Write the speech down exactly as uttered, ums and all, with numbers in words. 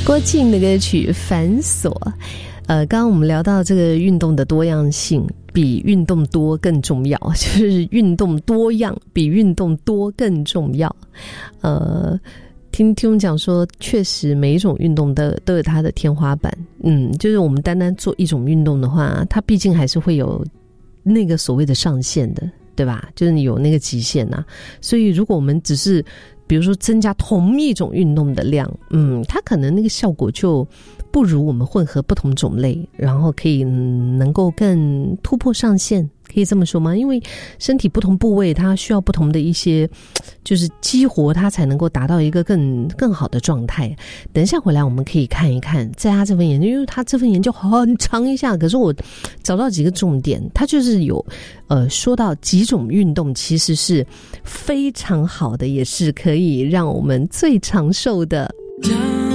郭靖的歌曲《繁琐》。呃，刚刚我们聊到这个运动的多样性比运动多更重要，就是运动多样比运动多更重要。呃，听听我讲说，确实每一种运动的都有它的天花板。嗯，就是我们单单做一种运动的话，它毕竟还是会有那个所谓的上限的，对吧？就是你有那个极限啊。所以如果我们只是比如说增加同一种运动的量，嗯，它可能那个效果就不如我们混合不同种类，然后可以、嗯、能够更突破上限，可以这么说吗？因为身体不同部位它需要不同的一些就是激活，它才能够达到一个更更好的状态。等一下回来我们可以看一看在他这份研究，因为他这份研究很长一下，可是我找到几个重点，他就是有呃说到几种运动其实是非常好的，也是可以让我们最长寿的